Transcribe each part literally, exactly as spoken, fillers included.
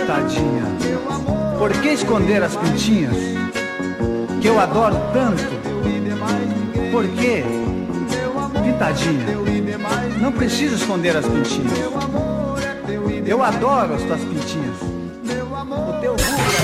pintadinha, por que esconder as pintinhas que eu adoro tanto? Por quê? Pintadinha, não precisa esconder as pintinhas. Eu adoro as tuas pintinhas. O teu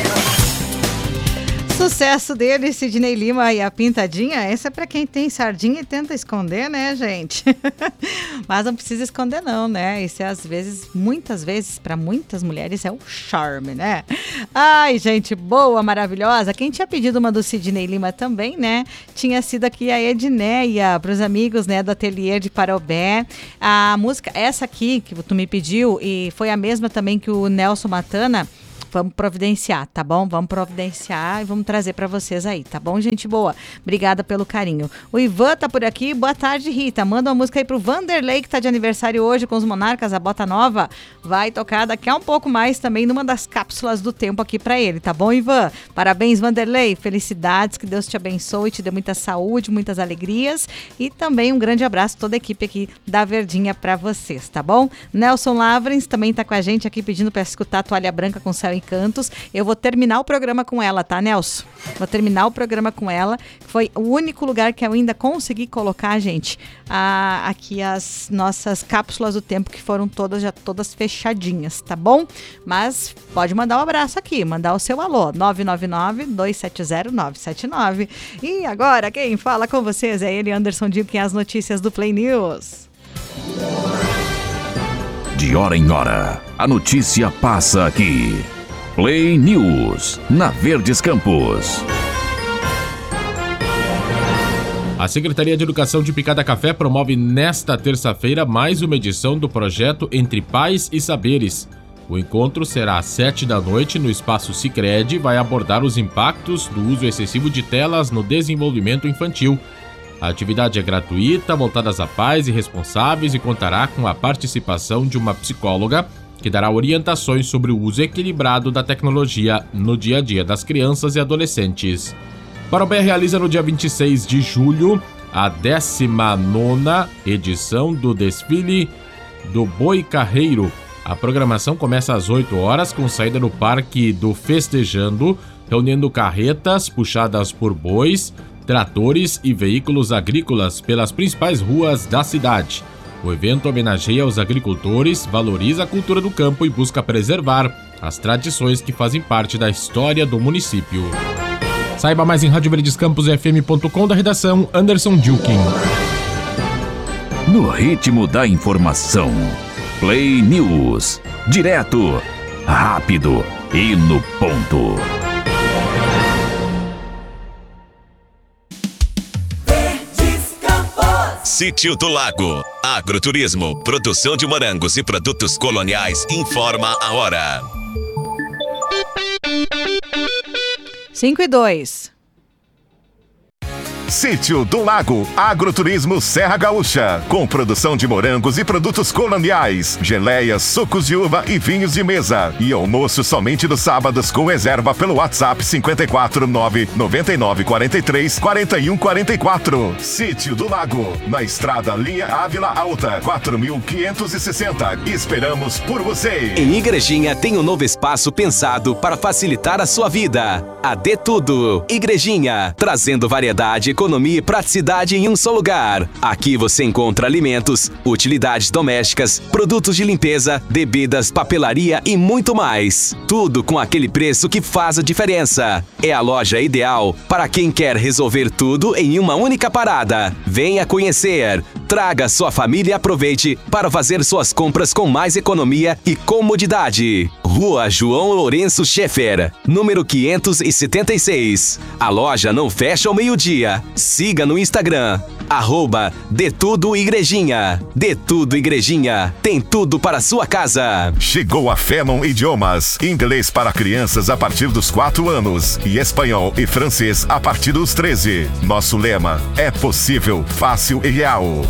Sucesso dele, Sidney Lima e a Pintadinha. Essa é pra quem tem sardinha e tenta esconder, né, gente? Mas não precisa esconder não, né? Isso é, às vezes, muitas vezes, pra muitas mulheres é um charme, né? Ai, gente, boa, maravilhosa. Quem tinha pedido uma do Sidney Lima também, né? Tinha sido aqui a Edneia, pros amigos, né, do Ateliê de Parobé. A música, essa aqui que tu me pediu, e foi a mesma também que o Nelson Matana. Vamos providenciar, tá bom? Vamos providenciar e vamos trazer pra vocês aí, tá bom, gente boa? Obrigada pelo carinho. O Ivan tá por aqui. Boa tarde, Rita. Manda uma música aí pro Vanderlei, que tá de aniversário hoje com os Monarcas, a Bota Nova. Vai tocar daqui a um pouco mais também numa das cápsulas do tempo aqui pra ele, tá bom, Ivan? Parabéns, Vanderlei. Felicidades, que Deus te abençoe, te dê muita saúde, muitas alegrias e também um grande abraço a toda a equipe aqui da Verdinha pra vocês, tá bom? Nelson Lavrens também tá com a gente aqui pedindo pra escutar Toalha Branca com Céu e Cantos. Eu vou terminar o programa com ela, tá, Nelson? Vou terminar o programa com ela. Foi o único lugar que eu ainda consegui colocar, gente, a, aqui as nossas cápsulas do tempo, que foram todas já todas fechadinhas, tá bom? Mas pode mandar um abraço aqui, mandar o seu alô, nove nove nove, dois sete zero, nove sete nove. E agora, quem fala com vocês é ele, Anderson Dill, que é as notícias do Play News. De hora em hora, a notícia passa aqui. Play News, na Verdes Campos. A Secretaria de Educação de Picada Café promove nesta terça-feira mais uma edição do projeto Entre Pais e Saberes. O encontro será às sete da noite no Espaço Sicredi e vai abordar os impactos do uso excessivo de telas no desenvolvimento infantil. A atividade é gratuita, voltada a pais e responsáveis e contará com a participação de uma psicóloga que dará orientações sobre o uso equilibrado da tecnologia no dia a dia das crianças e adolescentes. Parobé realiza no dia vinte e seis de julho a décima nona edição do desfile do Boi Carreiro. A programação começa às oito horas com saída no Parque do Festejando, reunindo carretas puxadas por bois, tratores e veículos agrícolas pelas principais ruas da cidade. O evento homenageia os agricultores, valoriza a cultura do campo e busca preservar as tradições que fazem parte da história do município. Saiba mais em rádio verdes campos f m ponto com, da redação Anderson Dilkin. No ritmo da informação, Play News. Direto, rápido e no ponto. Sítio do Lago. Agroturismo, produção de morangos e produtos coloniais, informa a hora. cinco e dois. Sítio do Lago, Agroturismo Serra Gaúcha, com produção de morangos e produtos coloniais, geleias, sucos de uva e vinhos de mesa. E almoço somente nos sábados com reserva pelo WhatsApp cinco quatro nove nove nove quatro três quatro um quatro quatro. Sítio do Lago, na estrada Linha Ávila Alta, quatro mil quinhentos e sessenta. Esperamos por você. Em Igrejinha tem um novo espaço pensado para facilitar a sua vida. A De Tudo Igrejinha, trazendo variedade, economia e praticidade em um só lugar. Aqui você encontra alimentos, utilidades domésticas, produtos de limpeza, bebidas, papelaria e muito mais. Tudo com aquele preço que faz a diferença. É a loja ideal para quem quer resolver tudo em uma única parada. Venha conhecer. Traga sua família e aproveite para fazer suas compras com mais economia e comodidade. Rua João Lourenço Schaeffer, número quinhentos e setenta e seis. A loja não fecha ao meio-dia. Siga no Instagram, arroba De Tudo Igrejinha. De Tudo Igrejinha, tem tudo para sua casa. Chegou a Fanon Idiomas, inglês para crianças a partir dos quatro anos e espanhol e francês a partir dos treze. Nosso lema é possível, fácil e real.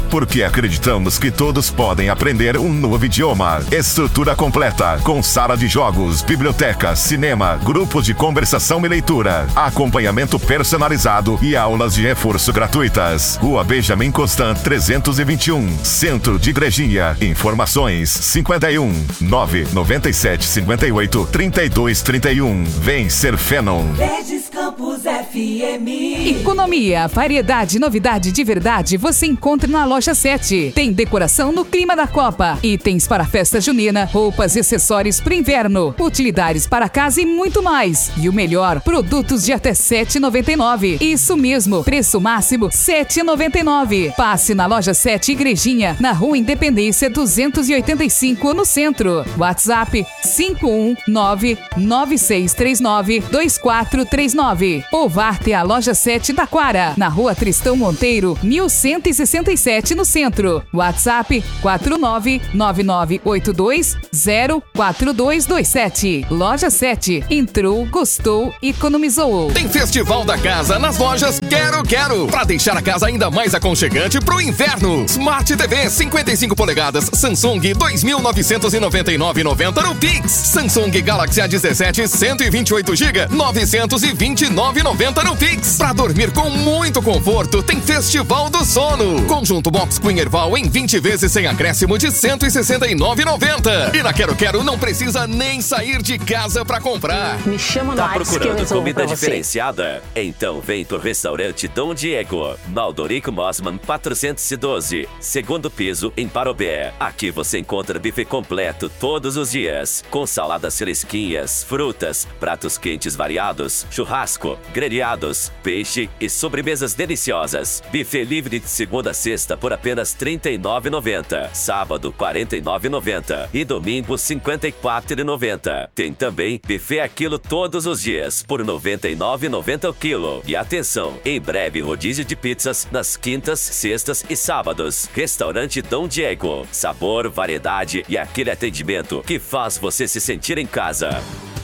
porque acreditamos que todos podem aprender um novo idioma. Estrutura completa, com sala de jogos, biblioteca, cinema, grupos de conversação e leitura, acompanhamento personalizado e aulas de reforço gratuitas. Rua Benjamin Constant trezentos e vinte e um, Centro de Igrejinha. Informações cinquenta e um, nove nove sete, cinquenta e oito, trinta e dois, trinta e um. Vem ser Fenon. Verdes Campos F M. Economia, variedade, novidade de verdade você encontra na Loja sete. Tem decoração no clima da Copa, itens para festa junina, roupas e acessórios para inverno, utilidades para casa e muito mais. E o melhor, produtos de até sete reais e noventa e nove centavos. Isso mesmo, preço máximo sete reais e noventa e nove centavos. Passe na Loja sete Igrejinha, na Rua Independência duzentos e oitenta e cinco, no centro. WhatsApp cinco um nove, nove seis três nove, dois quatro três nove. Ou vá até a Loja sete Taquara, na Rua Tristão Monteiro, mil cento e sessenta e sete, no centro. WhatsApp quatro nove nove nove oito dois zero quatro dois dois sete. Loja sete. Entrou, gostou, economizou. Tem Festival da Casa nas lojas Quero Quero, para deixar a casa ainda mais aconchegante pro inverno. Smart T V cinquenta e cinco polegadas Samsung dois mil novecentos e noventa e nove reais e noventa centavos no Pix. Samsung Galaxy A dezessete cento e vinte e oito gigabytes novecentos e vinte e nove reais e noventa centavos no Pix. Para dormir com muito conforto, tem Festival do Sono. Conjunto Box Queen Erval em vinte vezes sem acréscimo de cento e sessenta e nove reais e noventa centavos. E na Quero Quero não precisa nem sair de casa para comprar. Me chama no Tá WhatsApp que eu procurando resolvo comida pra você. diferenciada? Então vem pro restaurante Dom Diego, na Aldorico Mosman quatrocentos e doze, segundo piso, em Parobé. Aqui você encontra buffet completo todos os dias, com saladas fresquinhas, frutas, pratos quentes variados, churrasco, grelhados, peixe e sobremesas deliciosas. Buffet livre de segunda a sexta por apenas trinta e nove reais e noventa centavos, sábado quarenta e nove reais e noventa centavos e domingo cinquenta e quatro reais e noventa centavos. Tem também buffet a quilo todos os dias por noventa e nove reais e noventa centavos o quilo. E atenção, em breve rodízio de pizzas nas quintas, sextas e sábados. Restaurante Dom Diego. Sabor, variedade e aquele atendimento que faz você se sentir em casa.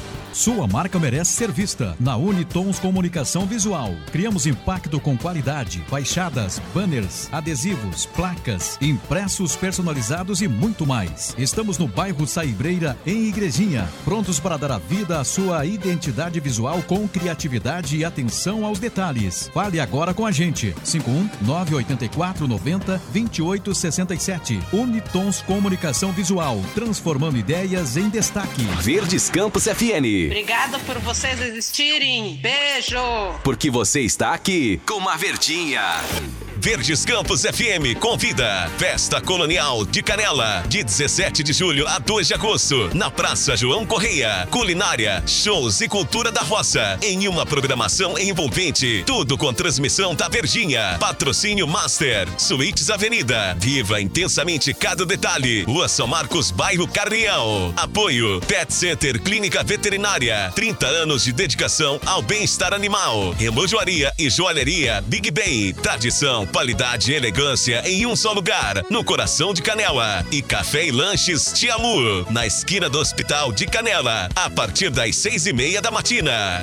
Sua marca merece ser vista na Unitons Comunicação Visual. Criamos impacto com qualidade, fachadas, banners, adesivos, placas, impressos personalizados e muito mais. Estamos no bairro Saibreira, em Igrejinha, prontos para dar a vida à sua identidade visual com criatividade e atenção aos detalhes. Fale agora com a gente. cinco um nove oito quatro nove zero, dois oito seis sete. Unitons Comunicação Visual, transformando ideias em destaque. Verdes Campos F M. Obrigada por vocês existirem. Beijo! Porque você está aqui com uma verdinha. Verdes Campos F M convida Festa Colonial de Canela, de dezessete de julho a dois de agosto, na Praça João Correia. Culinária, shows e cultura da roça, em uma programação envolvente. Tudo com transmissão da Verdinha. Patrocínio Master, Suítes Avenida. Viva intensamente cada detalhe. Rua São Marcos, bairro Carrião. Apoio Pet Center Clínica Veterinária. trinta anos de dedicação ao bem-estar animal. Relojoaria e joalheria Big Ben. Tradição, qualidade e elegância em um só lugar, no coração de Canela. E Café e Lanches Tiamu, na esquina do Hospital de Canela, a partir das seis e meia da matina.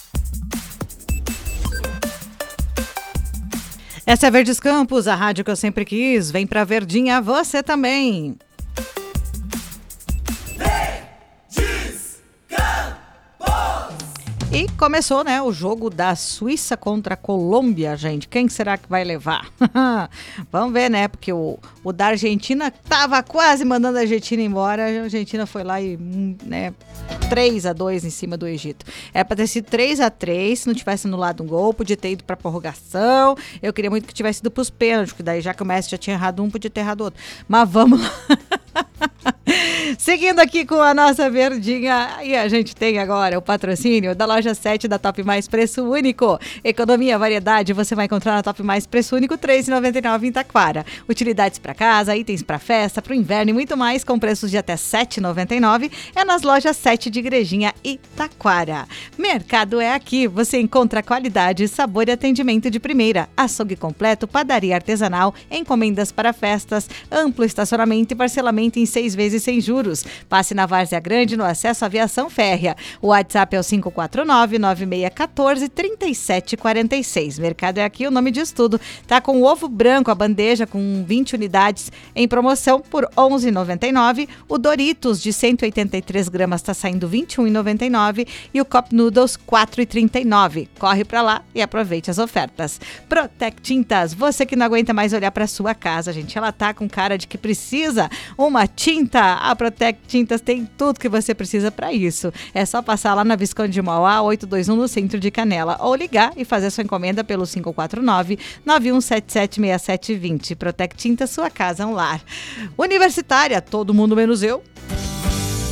Essa é Verdes Campos, a rádio que eu sempre quis. Vem pra Verdinha, você também. E começou, né, o jogo da Suíça contra a Colômbia, gente. Quem será que vai levar? Vamos ver, né? Porque o, o da Argentina tava quase mandando a Argentina embora. A Argentina foi lá e, né, três a dois em cima do Egito. Era pra ter sido três a três, se não tivesse anulado um gol, podia ter ido pra prorrogação. Eu queria muito que tivesse ido pros pênaltis, porque daí já que o Messi já tinha errado um, podia ter errado outro. Mas vamos lá. Seguindo aqui com a nossa verdinha, e a gente tem agora o patrocínio da Loja sete da Top Mais Preço Único. Economia, variedade, você vai encontrar na Top Mais Preço Único, três reais e noventa e nove centavos em Taquara. Utilidades para casa, itens para festa, para o inverno e muito mais, com preços de até sete reais e noventa e nove centavos, é nas Lojas sete de Igrejinha e Taquara. Mercado é aqui, você encontra qualidade, sabor e atendimento de primeira. Açougue completo, padaria artesanal, encomendas para festas, amplo estacionamento e parcelamento em seis vezes sem juros. juros. Passe na Várzea Grande no acesso à aviação férrea. O WhatsApp é o cinco quatro nove, nove seis um quatro, três sete quatro seis. Mercado é aqui, o nome diz tudo. Tá com o ovo branco, a bandeja com vinte unidades em promoção por onze reais e noventa e nove centavos. O Doritos de cento e oitenta e três gramas está saindo vinte e um reais e noventa e nove centavos e o Cup Noodles quatro reais e trinta e nove centavos. Corre para lá e aproveite as ofertas. Protec Tintas, você que não aguenta mais olhar para sua casa, gente, ela tá com cara de que precisa uma tinta. A Protec Tintas tem tudo que você precisa para isso. É só passar lá na Visconde de Mauá oitocentos e vinte e um no centro de Canela ou ligar e fazer sua encomenda pelo cinco quatro nove, nove um sete sete, seis sete dois zero. Protec Tintas, sua casa é um lar. Universitária, todo mundo menos eu.